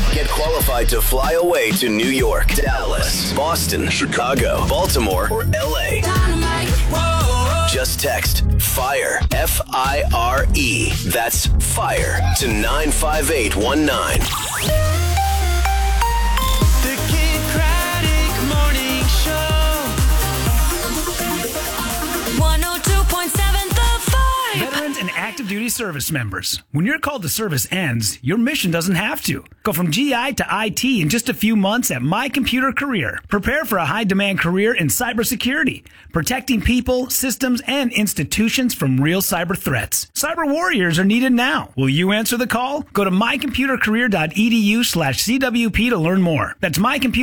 Get qualified to fly away to New York, Dallas, Boston, Chicago, Baltimore, or LA. Just text FIRE, F-I-R-E. That's FIRE to 95819. The Kid Craddock Morning Show. 102.7 The Vibe. Veterans and active duty service members. When your call to service ends, your mission doesn't have to. Go from GI to IT in just a few months at My Computer Career. Prepare for a high-demand career in cybersecurity, protecting people, systems, and institutions from real cyber threats. Cyber warriors are needed now. Will you answer the call? Go to mycomputercareer.edu/CWP to learn more. That's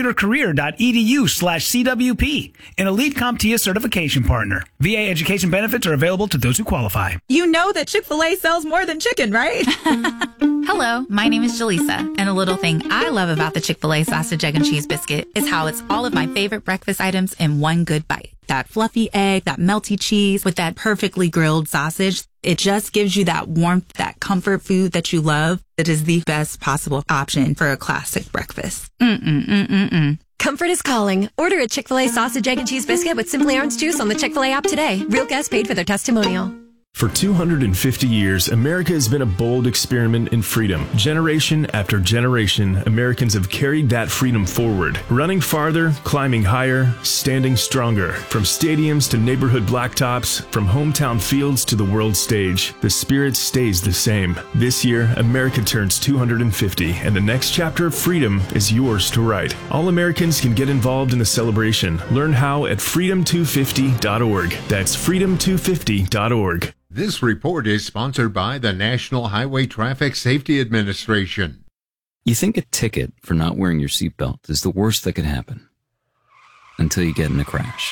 mycomputercareer.edu/CWP, an Elite CompTIA certification partner. VA education benefits are available to those who qualify. You know that Chick-fil-A sells more than chicken, right? Hello, my name is Jaleesa, and a little thing I love about the Chick-fil-A sausage, egg, and cheese biscuit is how it's all of my favorite breakfast items in one good bite. That fluffy egg, that melty cheese with that perfectly grilled sausage. It just gives you that warmth, that comfort food that you love. It is the best possible option for a classic breakfast. Comfort is calling. Order a Chick-fil-A sausage, egg, and cheese biscuit with Simply Orange Juice on the Chick-fil-A app today. Real guests paid for their testimonial. For 250 years, America has been a bold experiment in freedom. Generation after generation, Americans have carried that freedom forward, running farther, climbing higher, standing stronger. From stadiums to neighborhood blacktops, from hometown fields to the world stage, the spirit stays the same. This year, America turns 250, and the next chapter of freedom is yours to write. All Americans can get involved in the celebration. Learn how at freedom250.org. That's freedom250.org. This report is sponsored by the National Highway Traffic Safety Administration. You think a ticket for not wearing your seatbelt is the worst that could happen until you get in a crash.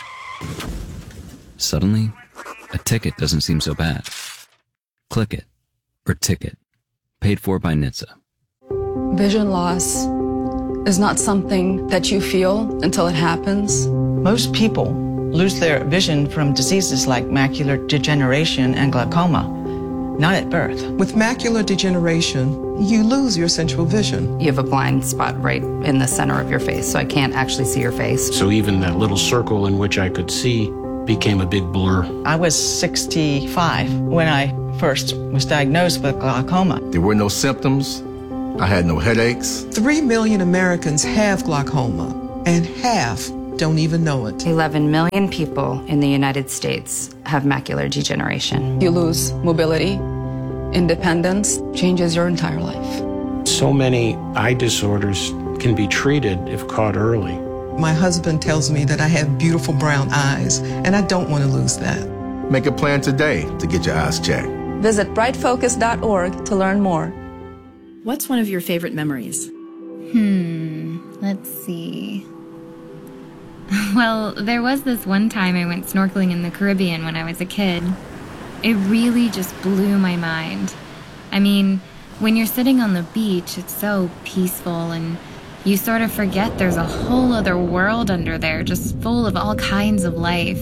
Suddenly, a ticket doesn't seem so bad. Click it or ticket. Paid for by NHTSA. Vision loss is not something that you feel until it happens. Most people lose their vision from diseases like macular degeneration and glaucoma, not at birth. With macular degeneration, you lose your central vision. You have a blind spot right in the center of your face, so I can't actually see your face. So even that little circle in which I could see became a big blur. I was 65 when I first was diagnosed with glaucoma. There were no symptoms. I had no headaches. 3 million Americans have glaucoma, and half don't even know it. 11 million people in the United States have macular degeneration. You lose mobility, independence, changes your entire life. So many eye disorders can be treated if caught early. My husband tells me that I have beautiful brown eyes, and I don't want to lose that. Make a plan today to get your eyes checked. Visit brightfocus.org to learn more. What's one of your favorite memories? Let's see. Well, there was this one time I went snorkeling in the Caribbean when I was a kid. It really just blew my mind. I mean, when you're sitting on the beach, it's so peaceful and you sort of forget there's a whole other world under there, just full of all kinds of life.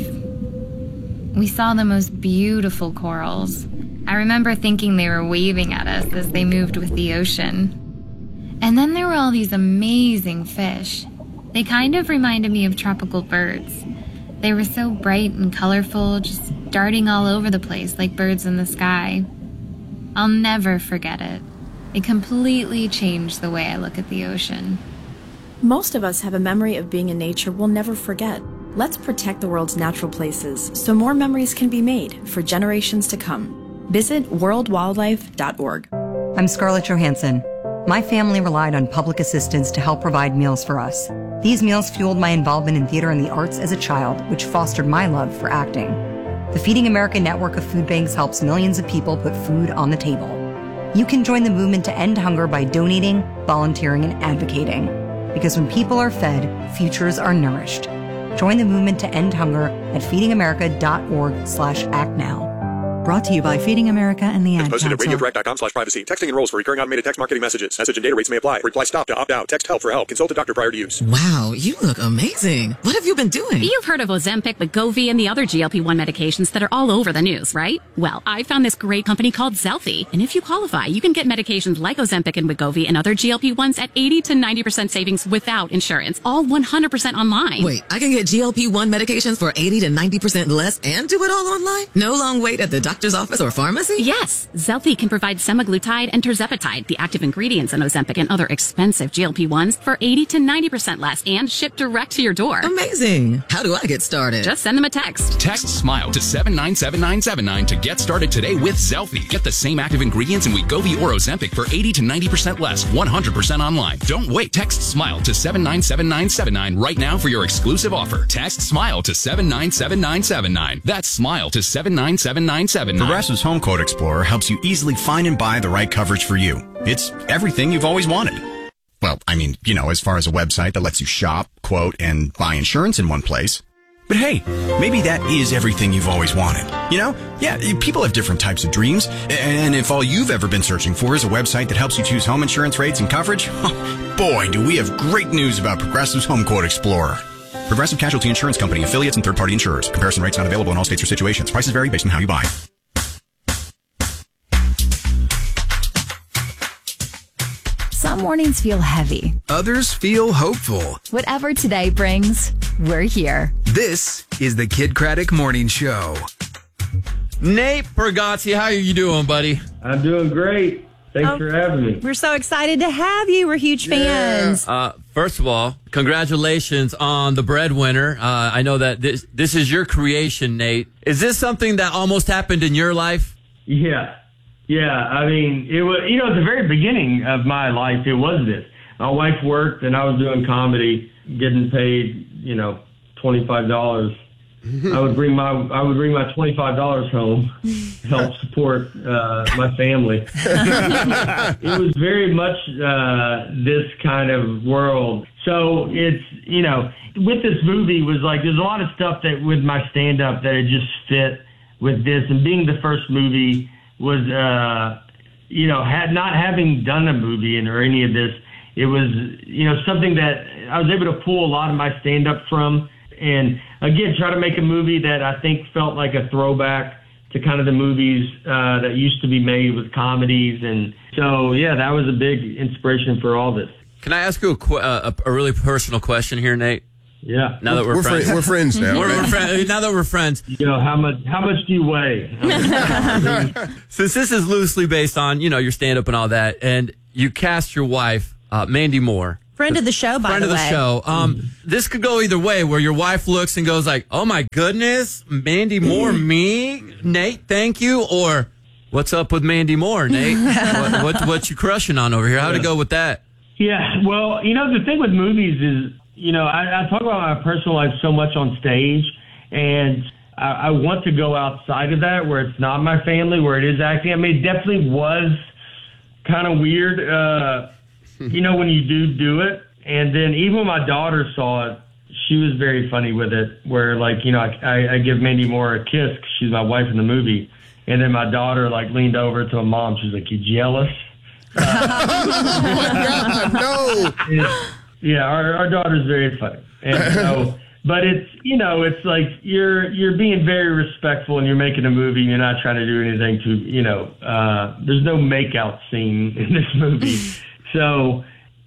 We saw the most beautiful corals. I remember thinking they were waving at us as they moved with the ocean. And then there were all these amazing fish. They kind of reminded me of tropical birds. They were so bright and colorful, just darting all over the place like birds in the sky. I'll never forget it. It completely changed the way I look at the ocean. Most of us have a memory of being in nature we'll never forget. Let's protect the world's natural places so more memories can be made for generations to come. Visit worldwildlife.org. I'm Scarlett Johansson. My family relied on public assistance to help provide meals for us. These meals fueled my involvement in theater and the arts as a child, which fostered my love for acting. The Feeding America network of food banks helps millions of people put food on the table. You can join the movement to end hunger by donating, volunteering, and advocating. Because when people are fed, futures are nourished. Join the movement to end hunger at feedingamerica.org/actnow. Brought to you by Feeding America and the Ad Posted at Council. radiodirect.com/privacy. Texting enrolls for recurring automated text marketing messages. Message and data rates may apply. Reply stop to opt out. Text help for help. Consult a doctor prior to use. Wow, you look amazing. What have you been doing? You've heard of Ozempic, Wegovy, and the other GLP-1 medications that are all over the news, right? Well, I found this great company called Zelfie. And if you qualify, you can get medications like Ozempic and Wegovy and other GLP-1s at 80 to 90% savings without insurance. All 100% online. Wait, I can get GLP-1 medications for 80 to 90% less and do it all online? No long wait at the doctor's office or pharmacy? Yes. Zelfie can provide semaglutide and tirzepatide, the active ingredients in Ozempic and other expensive GLP-1s, for 80 to 90% less and shipped direct to your door. Amazing. How do I get started? Just send them a text. Text SMILE to 797979 to get started today with Zelfie. Get the same active ingredients in Wegovy or Ozempic for 80 to 90% less, 100% online. Don't wait. Text SMILE to 797979 right now for your exclusive offer. Text SMILE to 797979. That's SMILE to 797979. Progressive's Home Quote Explorer helps you easily find and buy the right coverage for you. It's everything you've always wanted. Well, I mean, as far as a website that lets you shop, quote, and buy insurance in one place. But hey, maybe that is everything you've always wanted. Yeah, people have different types of dreams. And if all you've ever been searching for is a website that helps you choose home insurance rates and coverage, boy, do we have great news about Progressive's Home Quote Explorer. Progressive Casualty Insurance Company, affiliates, and third-party insurers. Comparison rates not available in all states or situations. Prices vary based on how you buy. Some mornings feel heavy. Others feel hopeful. Whatever today brings, we're here. This is the Kid Craddock Morning Show. Nate Bargatze, how are you doing, buddy? I'm doing great. Thanks for having me. We're so excited to have you. We're huge fans. First of all, congratulations on The Breadwinner. I know that this is your creation, Nate. Is this something that almost happened in your life? Yeah, I mean, it was, at the very beginning of my life, it was this. My wife worked and I was doing comedy, getting paid, $25. I would bring my $25 home, help support my family. It was very much this kind of world. So it's, with this movie was like, there's a lot of stuff that with my stand-up that it just fit with this. And being the first movie was, not having done a movie or any of this, it was, something that I was able to pull a lot of my stand-up from. And again, try to make a movie that I think felt like a throwback to kind of the movies that used to be made with comedies. And so, that was a big inspiration for all this. Can I ask you a really personal question here, Nate? Yeah. Now that we're friends. We're friends now. Now that we're friends. How much do you weigh? Since this is loosely based on, your stand-up and all that, and you cast your wife, Mandy Moore. Friend of the show, by the way. Friend of the show. This could go either way, where your wife looks and goes like, oh my goodness, Mandy Moore, me? Nate, thank you. Or, what's up with Mandy Moore, Nate? what you crushing on over here? How'd it go with that? Yeah, well, the thing with movies is, I talk about my personal life so much on stage, and I want to go outside of that where it's not my family, where it is acting. I mean, it definitely was kind of weird, when you do it. And then even when my daughter saw it, she was very funny with it, where, I give Mandy Moore a kiss because she's my wife in the movie. And then my daughter, leaned over to her mom. She's like, you jealous? Oh, my God, no. Yeah, our daughter's very funny. And so, but it's, it's like you're being very respectful and you're making a movie. You're not trying to do anything to, there's no makeout scene in this movie. So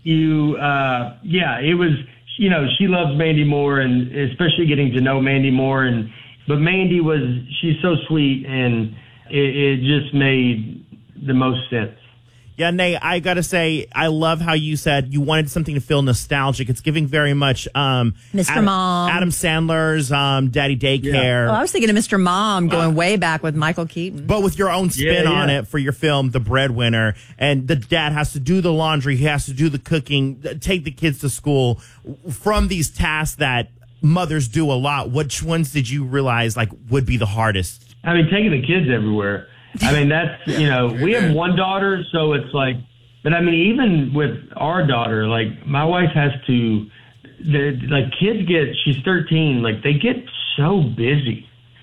it was, she loves Mandy Moore, and especially getting to know Mandy Moore. But Mandy she's so sweet, and it just made the most sense. Yeah, Nate, I got to say, I love how you said you wanted something to feel nostalgic. It's giving very much Mr. Mom. Adam Sandler's Daddy Daycare. Yeah. I was thinking of Mr. Mom going way back with Michael Keaton. But with your own spin on it for your film, The Breadwinner. And the dad has to do the laundry. He has to do the cooking, take the kids to school. From these tasks that mothers do a lot, which ones did you realize would be the hardest? I mean, taking the kids everywhere. I mean, that's, we have one daughter, so it's but I mean, even with our daughter, my wife has to, kids she's 13, they get so busy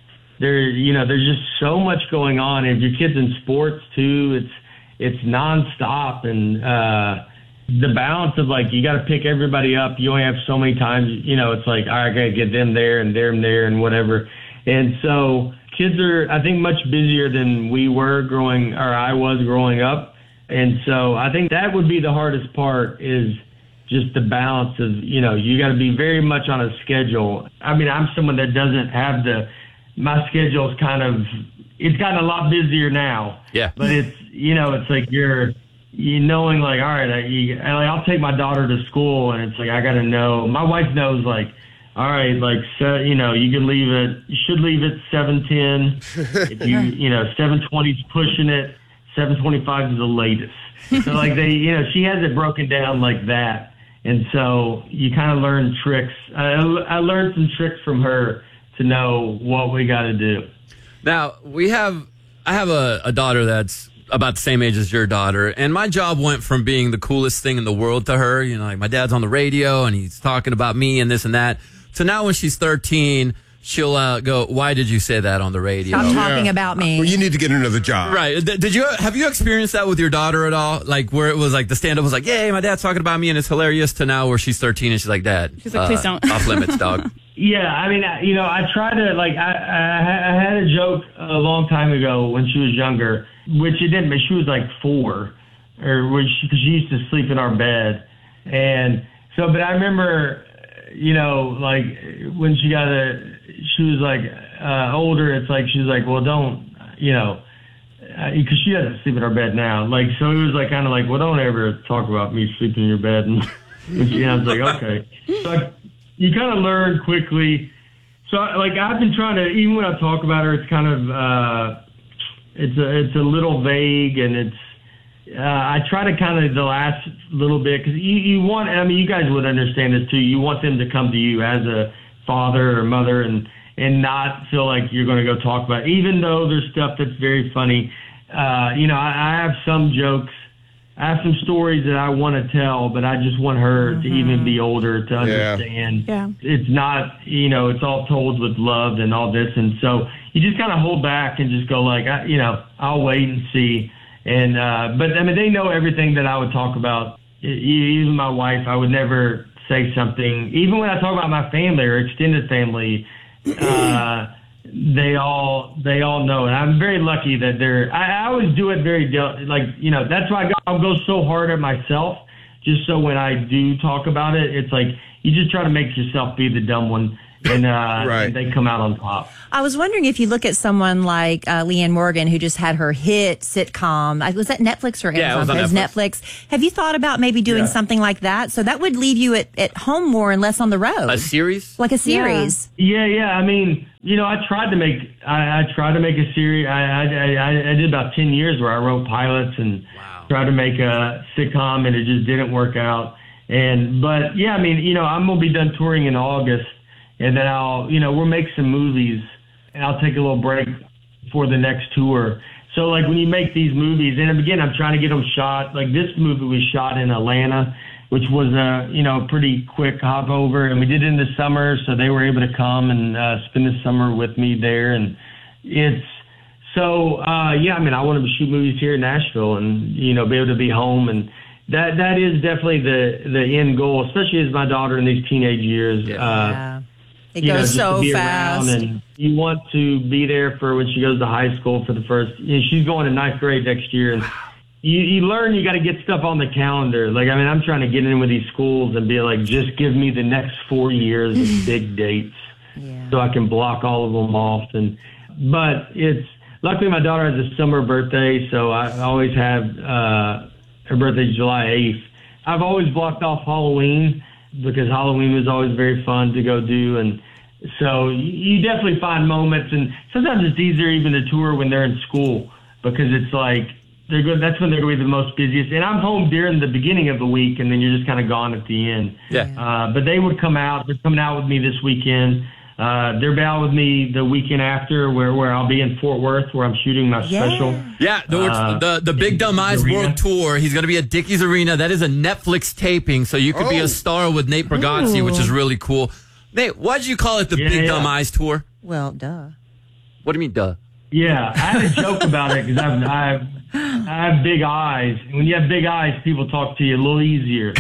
there's just so much going on. And if your kid's in sports too, it's nonstop. And the balance of like, you got to pick everybody up. You only have so many times, it's like, all right, I got to get them there and them there and whatever. And so kids are, I think, much busier than I was growing up. And so I think that would be the hardest part, is just the balance of, you got to be very much on a schedule. I mean, I'm someone that doesn't have my schedule's it's gotten a lot busier now. Yeah. But it's, it's like you're knowing like, all right, I'll take my daughter to school, and it's like, I got to know. My wife knows like, all right, like, so, you should leave at 7:10. If you, 7:20 is pushing it, 7:25 is the latest. So like she has it broken down like that. And so you kind of learn tricks. I learned some tricks from her to know what we got to do. Now I have a daughter that's about the same age as your daughter, and my job went from being the coolest thing in the world to her. Like my dad's on the radio and he's talking about me and this and that. So now when she's 13, she'll go, "Why did you say that on the radio? Stop talking about me." Well, you need to get another job. Right. Have you experienced that with your daughter at all? Like where it was like the stand-up was like, "Yay, my dad's talking about me," and it's hilarious, to now where she's 13 and she's like, "Dad, she's like, please don't." Off limits, dog. Yeah, I mean, I try to, like, I had a joke a long time ago when she was younger, which it didn't, but she was like 4, because she used to sleep in our bed. And so, but I remember, like when she was like older, it's like, she's like, well, don't, because she doesn't sleep in our bed now. Like, so it was like, kind of like, well, don't ever talk about me sleeping in your bed. And I was like, okay. So you kind of learn quickly. So, like, I've been trying to, even when I talk about her, it's kind of, it's a little vague, and I try to kind of the last little bit, because you want, I mean, you guys would understand this too. You want them to come to you as a father or mother and not feel like you're going to go talk about it, even though there's stuff that's very funny. I have some jokes. I have some stories that I want to tell, but I just want her to even be older to understand. Yeah. It's not, it's all told with love and all this. And so you just kind of hold back and just go like, I'll wait and see. And, but I mean, they know everything that I would talk about. Even my wife, I would never say something, even when I talk about my family or extended family, they all know, and I'm very lucky that I always do it very that's why I'll go so hard at myself, just so when I do talk about it, it's like you just try to make yourself be the dumb one, and right. They come out on top. I was wondering if you look at someone like Leanne Morgan, who just had her hit sitcom. Was that Netflix or Amazon? Yeah, it was on Netflix. Have you thought about maybe doing something like that? So that would leave you at home more and less on the road. A series? Like a series. Yeah. I mean, I tried to make a series. I did about 10 years where I wrote pilots and tried to make a sitcom, and it just didn't work out. But yeah, I mean, I'm going to be done touring in August, and then we'll make some movies, and I'll take a little break for the next tour. So like when you make these movies, and again, I'm trying to get them shot. Like this movie was shot in Atlanta, which was a pretty quick hop over, and we did it in the summer, so they were able to come and spend the summer with me there. And it's so I mean, I want to shoot movies here in Nashville, and be able to be home, and that is definitely the end goal, especially as my daughter in these teenage years. It goes so fast. And you want to be there for when she goes to high school for the first. She's going to 9th grade next year, and you learn you got to get stuff on the calendar. Like, I mean, I'm trying to get in with these schools and be like, just give me the next 4 years of big dates, so I can block all of them off. But it's luckily my daughter has a summer birthday, so I always have her birthday's July 8th. I've always blocked off Halloween, because Halloween was always very fun to go do. And so you definitely find moments, and sometimes it's easier even to tour when they're in school, because it's like that's when they're going to be the most busiest. And I'm home during the beginning of the week, and then you're just kind of gone at the end. Yeah. But they would come out. They're coming out with me this weekend. They're out with me the weekend after, where I'll be in Fort Worth, where I'm shooting my special. Yeah, the Big Dumb Eyes World Tour. He's going to be at Dickies Arena. That is a Netflix taping, so you could be a star with Nate Bargatze, which is really cool. Nate, why did you call it the Big Dumb Eyes Tour? Well, duh. What do you mean, duh? Yeah, I had a joke about it because I have big eyes. And when you have big eyes, people talk to you a little easier.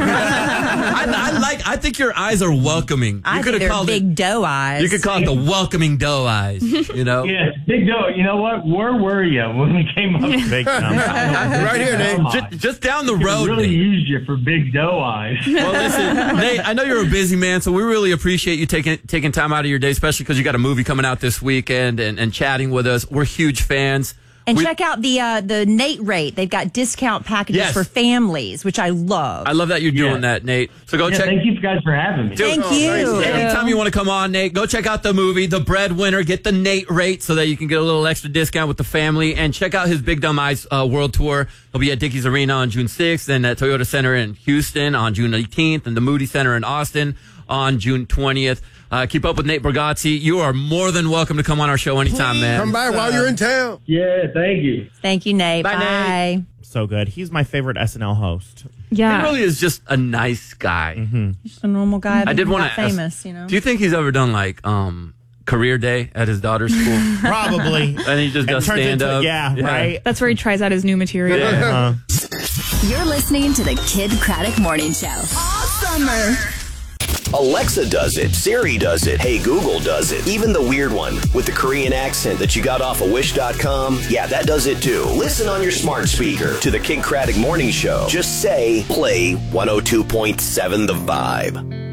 I think your eyes are welcoming. I think they're big doe eyes. You could call it the welcoming doe eyes, you know? Yeah, big doe. You know what? Where were you when we came up? Big right here, Nate. Just down the road. Really used you for big doe eyes. Well, listen, Nate, I know you're a busy man, so we really appreciate you taking time out of your day, especially because you got a movie coming out this weekend and chatting with us. We're huge fans. And check out the Nate Rate. They've got discount packages for families, which I love. I love that you're doing that, Nate. So go check. Thank you guys for having me. Thank you. Anytime you want to come on, Nate, go check out the movie, The Breadwinner. Get the Nate Rate so that you can get a little extra discount with the family. And check out his Big Dumb Eyes World Tour. He'll be at Dickies Arena on June 6th, and at Toyota Center in Houston on June 18th, and the Moody Center in Austin on June 20th. Keep up with Nate Bargatze. You are more than welcome to come on our show anytime, man. Come by while you're in town. Yeah, thank you. Thank you, Nate. Bye, Nate. So good. He's my favorite SNL host. Yeah. He really is just a nice guy. Mm-hmm. Just a normal guy. I did want to famous, you know. Do you think he's ever done like career day at his daughter's school? Probably. And he just does stand up. Yeah, right. That's where he tries out his new material. Yeah. You're listening to the Kid Craddock Morning Show. All summer. Alexa does it. Siri does it. Hey, Google does it. Even the weird one with the Korean accent that you got off of Wish.com. Yeah, that does it too. Listen on your smart speaker to the Kid Craddock Morning Show. Just say, play 102.7 The Vibe.